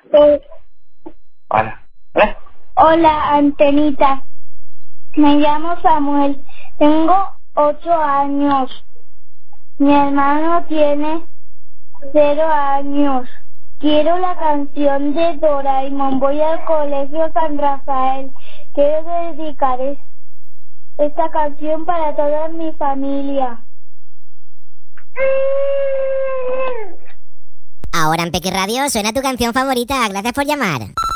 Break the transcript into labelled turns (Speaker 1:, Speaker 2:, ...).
Speaker 1: Hola.
Speaker 2: Hola, Antenita. Me llamo Samuel. Tengo 8 años. Mi hermano tiene 0 años. Quiero la canción de Doraemon. Voy al colegio San Rafael. Quiero dedicar esta canción para toda mi familia.
Speaker 3: Ahora en Peque Radio suena tu canción favorita. Gracias por llamar.